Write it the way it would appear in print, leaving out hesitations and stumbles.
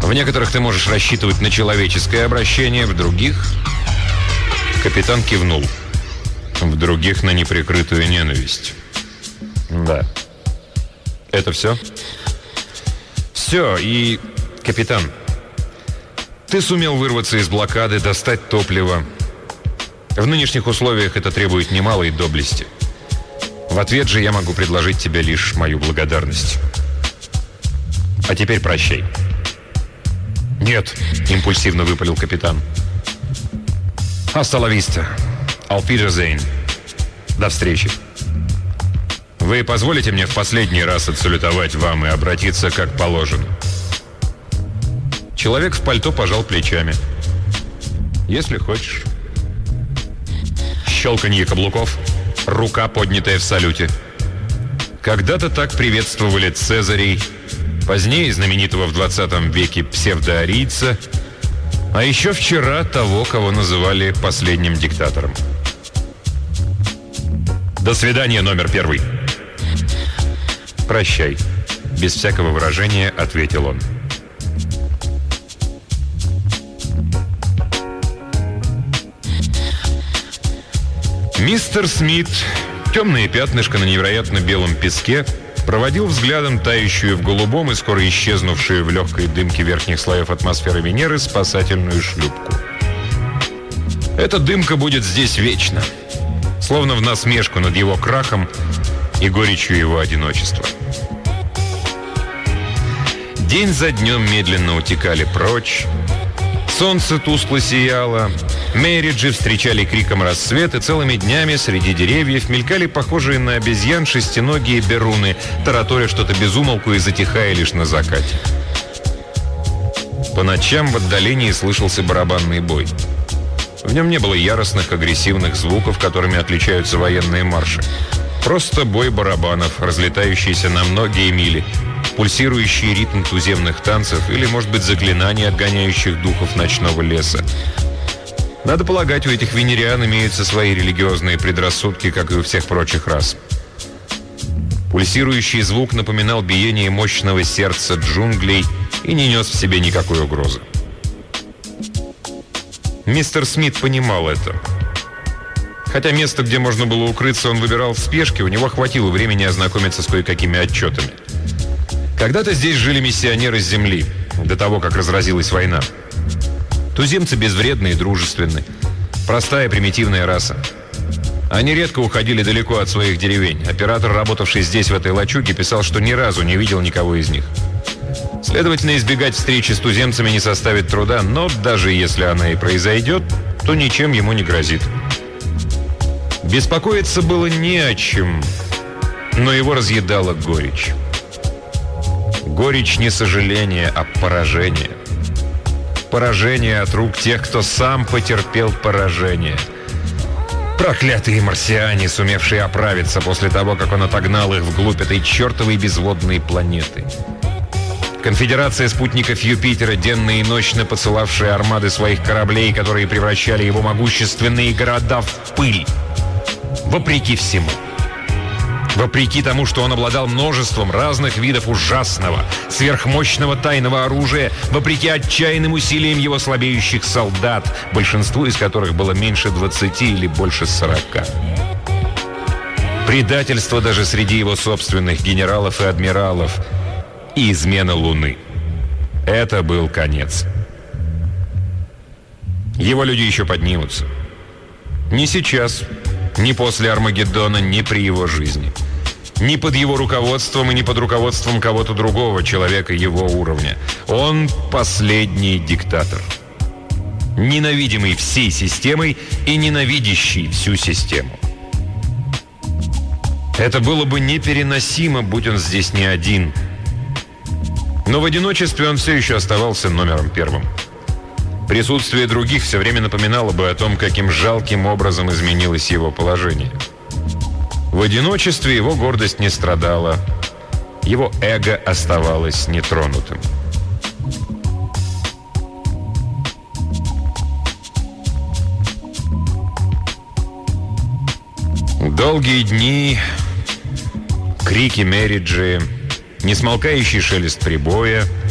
В некоторых ты можешь рассчитывать на человеческое обращение, в других... Капитан кивнул. В других на неприкрытую ненависть. Да. Это все? Все. И, капитан, ты сумел вырваться из блокады, достать топливо. В нынешних условиях это требует немалой доблести. В ответ же я могу предложить тебе лишь мою благодарность. А теперь прощай. Нет, импульсивно выпалил капитан. Hasta la vista. Auf Wiedersehen. До встречи. Вы позволите мне в последний раз отсалютовать вам и обратиться как положено? Человек в пальто пожал плечами. Если хочешь. Щелканье каблуков, рука, поднятая в салюте. Когда-то так приветствовали Цезарей, позднее знаменитого в 20 веке псевдоарийца, а еще вчера того, кого называли последним диктатором. До свидания, номер 1. Прощай, без всякого выражения ответил он. Мистер Смит, темное пятнышко на невероятно белом песке, проводил взглядом тающую в голубом и скоро исчезнувшую в легкой дымке верхних слоев атмосферы Венеры спасательную шлюпку. Эта дымка будет здесь вечно, словно в насмешку над его крахом и горечью его одиночества. День за днем медленно утекали прочь. Солнце тускло сияло, Мерриджи встречали криком рассвет, и целыми днями среди деревьев мелькали похожие на обезьян шестиногие беруны, тараторя что-то без умолку и затихая лишь на закате. По ночам в отдалении слышался барабанный бой. В нем не было яростных, агрессивных звуков, которыми отличаются военные марши. Просто бой барабанов, разлетающийся на многие мили, пульсирующий ритм туземных танцев или, может быть, заклинаний, отгоняющих духов ночного леса. Надо полагать, у этих венериан имеются свои религиозные предрассудки, как и у всех прочих рас. Пульсирующий звук напоминал биение мощного сердца джунглей и не нес в себе никакой угрозы. Мистер Смит понимал это. Хотя место, где можно было укрыться, он выбирал в спешке, у него хватило времени ознакомиться с кое-какими отчетами. Когда-то здесь жили миссионеры с земли, до того, как разразилась война. Туземцы безвредны и дружественны. Простая примитивная раса. Они редко уходили далеко от своих деревень. Оператор, работавший здесь, в этой лачуге, писал, что ни разу не видел никого из них. Следовательно, избегать встречи с туземцами не составит труда, но даже если она и произойдет, то ничем ему не грозит. Беспокоиться было не о чем, но его разъедала горечь. Горечь не сожаления, а поражения. Поражение от рук тех, кто сам потерпел поражение. Проклятые марсиане, сумевшие оправиться после того, как он отогнал их вглубь этой чертовой безводной планеты. Конфедерация спутников Юпитера, денно и ночно посылавшая армады своих кораблей, которые превращали его могущественные города в пыль. Вопреки всему. Вопреки тому, что он обладал множеством разных видов ужасного, сверхмощного тайного оружия, вопреки отчаянным усилиям его слабеющих солдат, большинству из которых было меньше 20 или больше 40. Предательство даже среди его собственных генералов и адмиралов и измена Луны. Это был конец. Его люди еще поднимутся. Не сейчас, ни после Армагеддона, ни при его жизни. Ни под его руководством и ни под руководством кого-то другого человека его уровня. Он последний диктатор. Ненавидимый всей системой и ненавидящий всю систему. Это было бы непереносимо, будь он здесь не один. Но в одиночестве он все еще оставался номером 1. Присутствие других все время напоминало бы о том, каким жалким образом изменилось его положение. В одиночестве его гордость не страдала, его эго оставалось нетронутым. Долгие дни, крики Мерриджи, несмолкающий шелест прибоя —